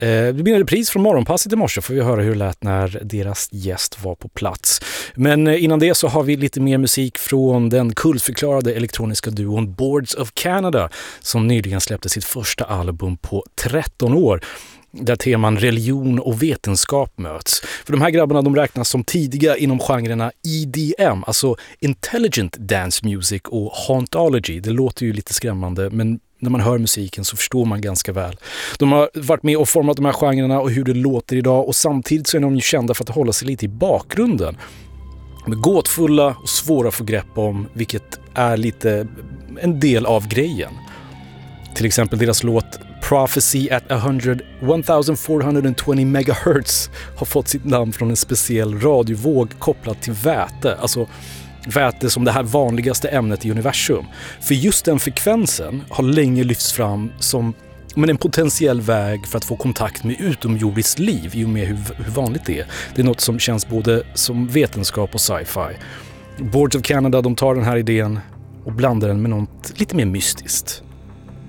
Det blir en repris från morgonpasset i morse, får vi höra hur det lät när deras gäst var på plats. Men innan det så har vi lite mer musik från den kultförklarade elektroniska duon Boards of Canada som nyligen släppte sitt första album på 13 år. Där teman religion och vetenskap möts. För de här grabbarna, de räknas som tidiga inom genrerna EDM, alltså Intelligent Dance Music och Hauntology. Det låter ju lite skrämmande, men när man hör musiken så förstår man ganska väl. De har varit med och format de här genrerna och hur det låter idag, och samtidigt så är de ju kända för att hålla sig lite i bakgrunden. De är gåtfulla och svåra att få grepp om, vilket är lite en del av grejen. Till exempel deras låt Prophecy at 1420 MHz har fått sitt namn från en speciell radiovåg kopplad till väte. Alltså väte som det här vanligaste ämnet i universum. För just den frekvensen har länge lyfts fram som en potentiell väg för att få kontakt med utomjordiskt liv i och med hur vanligt det är. Det är något som känns både som vetenskap och sci-fi. Boards of Canada, de tar den här idén och blandar den med något lite mer mystiskt.